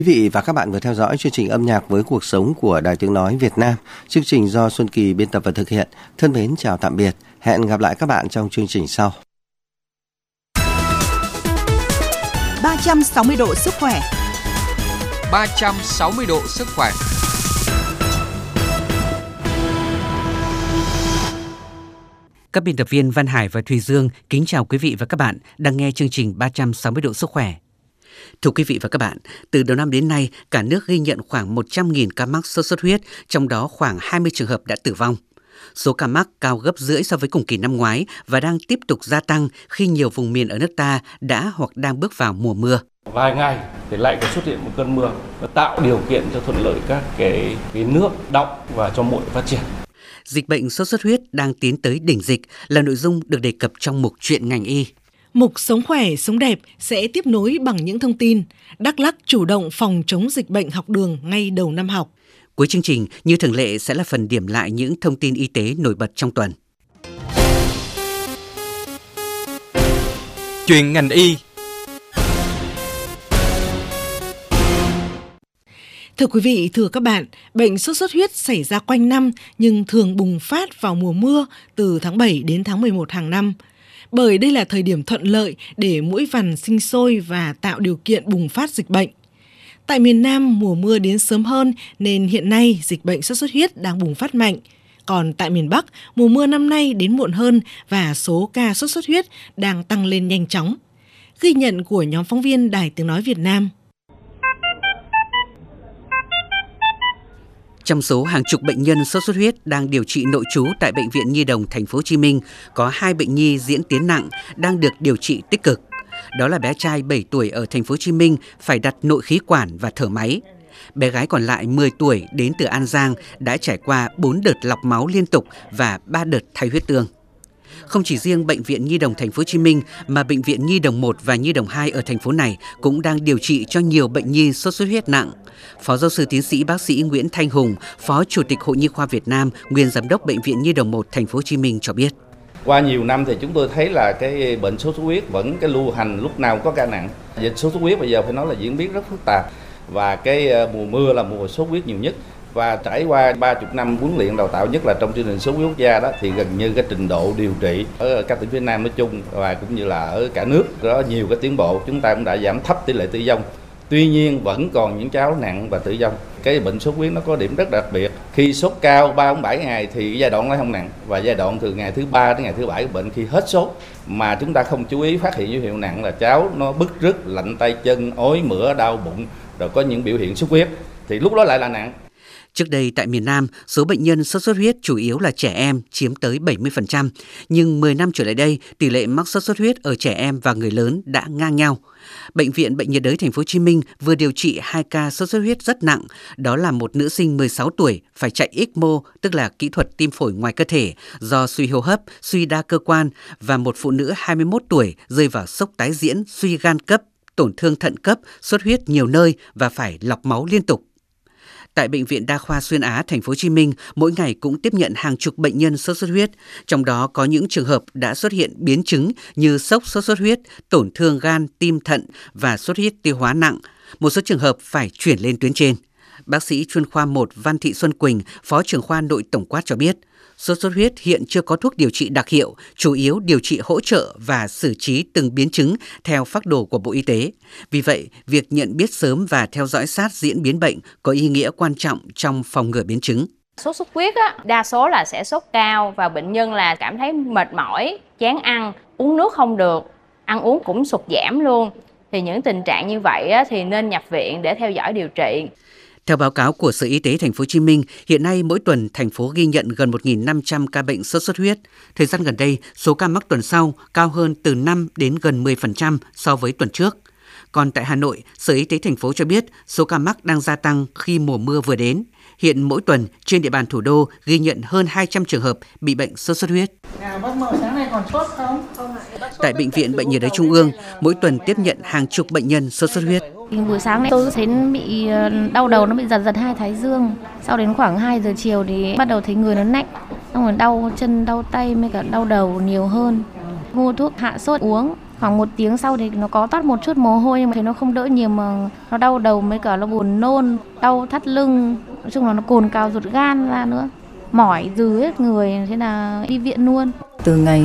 Quý vị và các bạn vừa theo dõi chương trình âm nhạc với cuộc sống của Đài Tiếng nói Việt Nam. Chương trình do Xuân Kỳ biên tập và thực hiện. Thân mến chào tạm biệt. Hẹn gặp lại các bạn trong chương trình sau. 360 độ sức khỏe. 360 độ sức khỏe. Các biên tập viên Văn Hải và Thùy Dương kính chào quý vị và các bạn đang nghe chương trình 360 độ sức khỏe. Thưa quý vị và các bạn, từ đầu năm đến nay, cả nước ghi nhận khoảng 100.000 ca mắc sốt xuất huyết, trong đó khoảng 20 trường hợp đã tử vong. Số ca mắc cao gấp rưỡi so với cùng kỳ năm ngoái và đang tiếp tục gia tăng khi nhiều vùng miền ở nước ta đã hoặc đang bước vào mùa mưa. Vài ngày thì lại có xuất hiện một cơn mưa, nó tạo điều kiện cho thuận lợi các cái nước đọng và cho muỗi phát triển. Dịch bệnh sốt xuất huyết đang tiến tới đỉnh dịch là nội dung được đề cập trong mục Chuyện ngành y. Mục Sống khỏe, sống đẹp sẽ tiếp nối bằng những thông tin Đắk Lắk chủ động phòng chống dịch bệnh học đường ngay đầu năm học. Cuối chương trình, như thường lệ sẽ là phần điểm lại những thông tin y tế nổi bật trong tuần. Chuyện ngành y. Thưa quý vị, thưa các bạn, bệnh sốt xuất huyết xảy ra quanh năm nhưng thường bùng phát vào mùa mưa từ tháng 7 đến tháng 11 hàng năm. Bởi đây là thời điểm thuận lợi để muỗi vằn sinh sôi và tạo điều kiện bùng phát dịch bệnh. Tại miền Nam, mùa mưa đến sớm hơn nên hiện nay dịch bệnh sốt xuất huyết đang bùng phát mạnh. Còn tại miền Bắc, mùa mưa năm nay đến muộn hơn và số ca sốt xuất huyết đang tăng lên nhanh chóng. Ghi nhận của nhóm phóng viên Đài Tiếng nói Việt Nam. Trong số hàng chục bệnh nhân sốt xuất huyết đang điều trị nội trú tại Bệnh viện Nhi đồng Thành phố Hồ Chí Minh, có 2 bệnh nhi diễn tiến nặng đang được điều trị tích cực. Đó là bé trai 7 tuổi ở Thành phố Hồ Chí Minh phải đặt nội khí quản và thở máy. Bé gái còn lại 10 tuổi đến từ An Giang đã trải qua 4 đợt lọc máu liên tục và 3 đợt thay huyết tương. Không chỉ riêng Bệnh viện Nhi đồng Thành phố Hồ Chí Minh mà Bệnh viện Nhi đồng 1 và Nhi đồng 2 ở thành phố này cũng đang điều trị cho nhiều bệnh nhi sốt xuất huyết nặng. Phó giáo sư tiến sĩ bác sĩ Nguyễn Thanh Hùng, Phó Chủ tịch Hội Nhi khoa Việt Nam, nguyên giám đốc Bệnh viện Nhi đồng 1 Thành phố Hồ Chí Minh cho biết. Qua nhiều năm thì chúng tôi thấy là cái bệnh sốt xuất huyết vẫn cái lưu hành lúc nào cũng có ca nặng. Dịch sốt xuất huyết bây giờ phải nói là diễn biến rất phức tạp và cái mùa mưa là mùa sốt huyết nhiều nhất. Và trải qua 30 năm huấn luyện đào tạo, nhất là trong chương trình sốt huyết quốc gia đó, thì gần như cái trình độ điều trị ở các tỉnh phía Nam nói chung và cũng như là ở cả nước có nhiều cái tiến bộ. Chúng ta cũng đã giảm thấp tỷ lệ tử vong. Tuy nhiên vẫn còn những cháu nặng và tử vong. Cái bệnh sốt huyết nó có điểm rất đặc biệt. Khi sốt cao 3-7 ngày thì giai đoạn nó không nặng, và giai đoạn từ ngày thứ 3 đến ngày thứ 7 của bệnh khi hết sốt mà chúng ta không chú ý phát hiện dấu hiệu nặng là cháu nó bứt rứt, lạnh tay chân, ói mửa, đau bụng, rồi có những biểu hiện xuất huyết thì lúc đó lại là nặng. Trước đây tại miền Nam, số bệnh nhân sốt xuất huyết chủ yếu là trẻ em chiếm tới 70%, nhưng 10 năm trở lại đây, tỷ lệ mắc sốt xuất huyết ở trẻ em và người lớn đã ngang nhau. Bệnh viện Bệnh nhiệt đới Thành phố Hồ Chí Minh vừa điều trị 2 ca sốt xuất huyết rất nặng, đó là một nữ sinh 16 tuổi phải chạy ECMO, tức là kỹ thuật tim phổi ngoài cơ thể do suy hô hấp, suy đa cơ quan, và một phụ nữ 21 tuổi rơi vào sốc tái diễn, suy gan cấp, tổn thương thận cấp, xuất huyết nhiều nơi và phải lọc máu liên tục. Tại Bệnh viện Đa khoa Xuyên Á Thành phố Hồ Chí Minh, mỗi ngày cũng tiếp nhận hàng chục bệnh nhân sốt xuất huyết, trong đó có những trường hợp đã xuất hiện biến chứng như sốc sốt xuất huyết, tổn thương gan, tim, thận và xuất huyết tiêu hóa nặng. Một số trường hợp phải chuyển lên tuyến trên. Bác sĩ chuyên khoa 1 Văn Thị Xuân Quỳnh, Phó trưởng khoa nội tổng quát cho biết, sốt xuất huyết hiện chưa có thuốc điều trị đặc hiệu, chủ yếu điều trị hỗ trợ và xử trí từng biến chứng theo phác đồ của Bộ Y tế. Vì vậy, việc nhận biết sớm và theo dõi sát diễn biến bệnh có ý nghĩa quan trọng trong phòng ngừa biến chứng. Sốt xuất huyết đa số là sẽ sốt cao và bệnh nhân là cảm thấy mệt mỏi, chán ăn, uống nước không được, ăn uống cũng sụt giảm luôn. Thì những tình trạng như vậy thì nên nhập viện để theo dõi điều trị. Theo báo cáo của Sở Y tế Thành phố Hồ Chí Minh, hiện nay mỗi tuần thành phố ghi nhận gần 1.500 ca bệnh sốt xuất huyết. Thời gian gần đây, số ca mắc tuần sau cao hơn từ 5 đến gần 10% so với tuần trước. Còn tại Hà Nội, Sở Y tế thành phố cho biết số ca mắc đang gia tăng khi mùa mưa vừa đến. Hiện mỗi tuần trên địa bàn thủ đô ghi nhận hơn 200 trường hợp bị bệnh sốt xuất huyết. Bác Mậu sáng nay còn sốt không? Tại Bệnh viện Bệnh nhiệt đới Trung ương, mỗi tuần tiếp nhận hàng chục bệnh nhân sốt xuất huyết. Buổi sáng này tôi thấy bị đau đầu, nó bị giật giật hai thái dương. Sau đến khoảng 2 giờ chiều thì bắt đầu thấy người nó lạnh, xong rồi đau chân, đau tay, với cả đau đầu nhiều hơn. Mua thuốc hạ sốt uống, Khoảng 1 tiếng sau thì nó có toát một chút mồ hôi nhưng mà thấy nó không đỡ nhiều, mà nó đau đầu với cả nó buồn nôn, đau thắt lưng, nói chung là nó cồn cào ruột gan ra nữa, mỏi dừ hết người, thế là đi viện luôn. Từ ngày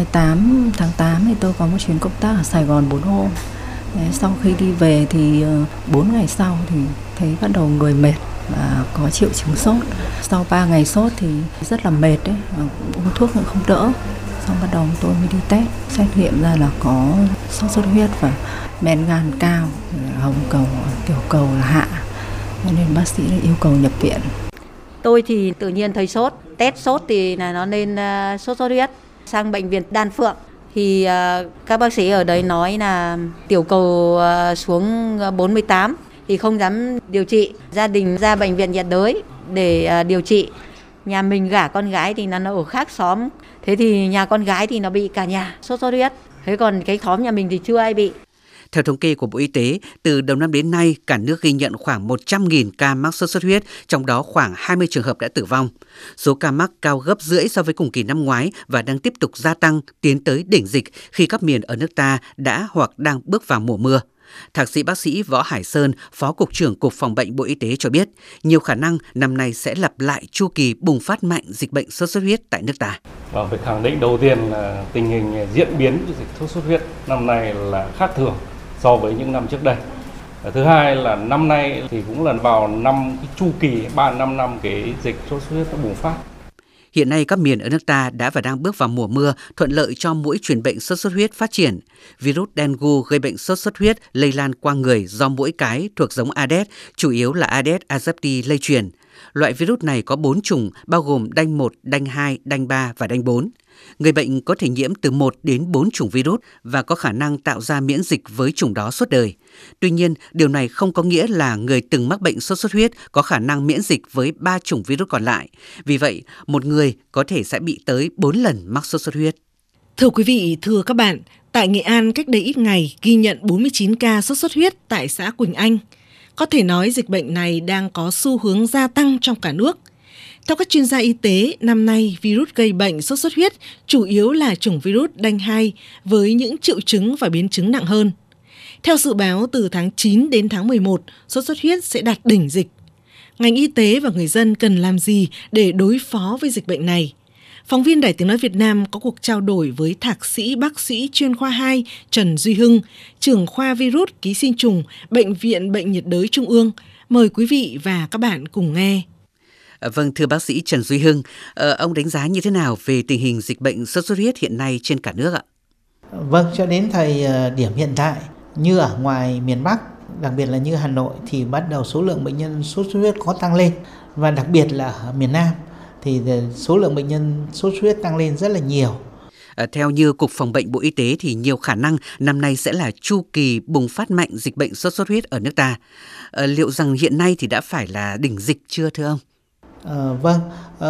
28 tháng 8 thì tôi có một chuyến công tác ở Sài Gòn 4 hôm. Sau khi đi về thì 4 ngày sau thì thấy bắt đầu người mệt và có triệu chứng sốt. Sau 3 ngày sốt thì rất là mệt đấy, uống thuốc cũng không đỡ. Xong bắt đầu tôi mới đi test, xét nghiệm ra là có sốt xuất huyết và men gan cao, hồng cầu, tiểu cầu là hạ, cho nên bác sĩ đã yêu cầu nhập viện. Tôi thì tự nhiên thấy sốt, test sốt thì là nó lên sốt xuất huyết. Sang bệnh viện Đan Phượng thì các bác sĩ ở đấy nói là tiểu cầu xuống 48 thì không dám điều trị. Gia đình ra bệnh viện nhiệt đới để điều trị. Nhà mình gả con gái thì nó ở khác xóm. Thế thì nhà con gái thì nó bị cả nhà sốt xuất huyết. Thế còn cái xóm nhà mình thì chưa ai bị. Theo thống kê của Bộ Y tế, từ đầu năm đến nay, cả nước ghi nhận khoảng 100.000 ca mắc sốt xuất huyết, trong đó khoảng 20 trường hợp đã tử vong. Số ca mắc cao gấp rưỡi so với cùng kỳ năm ngoái và đang tiếp tục gia tăng, tiến tới đỉnh dịch khi các miền ở nước ta đã hoặc đang bước vào mùa mưa. Thạc sĩ bác sĩ Võ Hải Sơn, Phó Cục trưởng Cục Phòng bệnh Bộ Y tế cho biết, nhiều khả năng năm nay sẽ lặp lại chu kỳ bùng phát mạnh dịch bệnh sốt xuất huyết tại nước ta. Và phải khẳng định đầu tiên là tình hình diễn biến của dịch sốt xuất huyết năm nay là khác thường so với những năm trước đây. Thứ hai là năm nay thì cũng lần vào năm cái chu kỳ 3-5 năm cái dịch sốt xuất huyết nó bùng phát. Hiện nay các miền ở nước ta đã và đang bước vào mùa mưa, thuận lợi cho muỗi truyền bệnh sốt xuất huyết phát triển. Virus dengue gây bệnh sốt xuất huyết lây lan qua người do muỗi cái thuộc giống Aedes, chủ yếu là Aedes aegypti lây truyền. Loại virus này có 4 chủng bao gồm đanh 1, đanh 2, đanh 3 và đanh 4. Người bệnh có thể nhiễm từ 1 đến 4 chủng virus và có khả năng tạo ra miễn dịch với chủng đó suốt đời. Tuy nhiên, điều này không có nghĩa là người từng mắc bệnh sốt xuất huyết có khả năng miễn dịch với 3 chủng virus còn lại. Vì vậy, một người có thể sẽ bị tới 4 lần mắc sốt xuất huyết. Thưa quý vị, thưa các bạn, tại Nghệ An cách đây ít ngày ghi nhận 49 ca sốt xuất huyết tại xã Quỳnh Anh. Có thể nói dịch bệnh này đang có xu hướng gia tăng trong cả nước. Theo các chuyên gia y tế, năm nay virus gây bệnh sốt xuất huyết chủ yếu là chủng virus đanh 2 với những triệu chứng và biến chứng nặng hơn. Theo dự báo, từ tháng 9 đến tháng 11, sốt xuất huyết sẽ đạt đỉnh dịch. Ngành y tế và người dân cần làm gì để đối phó với dịch bệnh này? Phóng viên Đài Tiếng Nói Việt Nam có cuộc trao đổi với Thạc sĩ bác sĩ chuyên khoa 2 Trần Duy Hưng, trưởng khoa virus ký sinh trùng, Bệnh viện Bệnh nhiệt đới Trung ương. Mời quý vị và các bạn cùng nghe. Vâng, thưa bác sĩ Trần Duy Hưng, ông đánh giá như thế nào về tình hình dịch bệnh sốt xuất huyết hiện nay trên cả nước ạ? Vâng, cho đến thời điểm hiện tại, như ở ngoài miền Bắc, đặc biệt là như Hà Nội, thì bắt đầu số lượng bệnh nhân sốt xuất huyết có tăng lên. Và đặc biệt là ở miền Nam, thì số lượng bệnh nhân sốt xuất huyết tăng lên rất là nhiều. Theo như Cục Phòng bệnh Bộ Y tế thì nhiều khả năng năm nay sẽ là chu kỳ bùng phát mạnh dịch bệnh sốt xuất huyết ở nước ta. Liệu rằng hiện nay thì đã phải là đỉnh dịch chưa thưa ông? Vâng,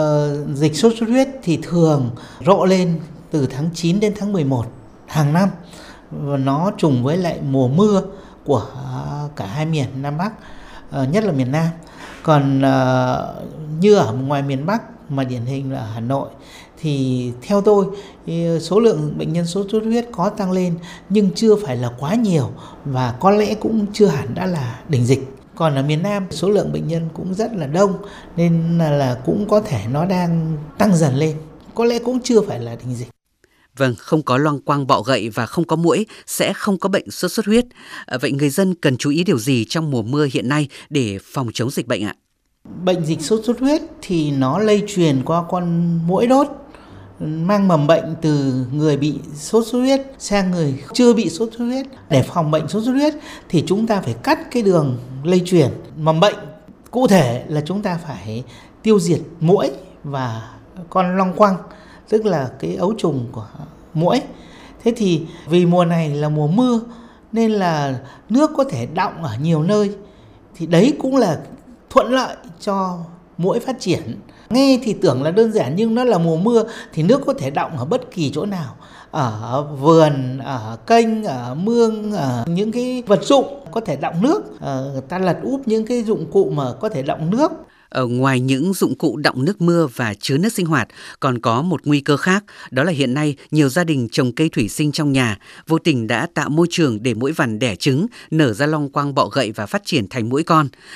dịch sốt xuất huyết thì thường rộ lên từ tháng 9 đến tháng 11 hàng năm. Và nó trùng với lại mùa mưa của cả hai miền Nam Bắc, nhất là miền Nam. Còn như ở ngoài miền Bắc mà điển hình là ở Hà Nội thì theo tôi số lượng bệnh nhân sốt xuất huyết có tăng lên nhưng chưa phải là quá nhiều và có lẽ cũng chưa hẳn đã là đỉnh dịch. Còn ở miền Nam số lượng bệnh nhân cũng rất là đông nên là cũng có thể nó đang tăng dần lên, có lẽ cũng chưa phải là đỉnh dịch. Vâng, không có loang quang bọ gậy và không có muỗi sẽ không có bệnh sốt xuất huyết. Vậy người dân cần chú ý điều gì trong mùa mưa hiện nay để phòng chống dịch bệnh ạ? Bệnh dịch sốt xuất huyết thì nó lây truyền qua con muỗi đốt, mang mầm bệnh từ người bị sốt xuất huyết sang người chưa bị sốt xuất huyết. Để phòng bệnh sốt xuất huyết thì chúng ta phải cắt cái đường lây truyền mầm bệnh. Cụ thể là chúng ta phải tiêu diệt muỗi và con long quăng, tức là cái ấu trùng của muỗi. Thế thì vì mùa này là mùa mưa nên là nước có thể đọng ở nhiều nơi, thì đấy cũng là thuận lợi cho muỗi phát triển. Nghe thì tưởng là đơn giản nhưng nó là mùa mưa thì nước có thể đọng ở bất kỳ chỗ nào, ở vườn, ở kênh, ở mương, ở những cái vật dụng có thể đọng nước, ta lật úp những cái dụng cụ mà có thể đọng nước. Ngoài những dụng cụ đọng nước mưa và chứa nước sinh hoạt, còn có một nguy cơ khác, đó là hiện nay nhiều gia đình trồng cây thủy sinh trong nhà, vô tình đã tạo môi trường để muỗi vằn đẻ trứng, nở ra long quang bọ gậy và phát triển thành muỗi con.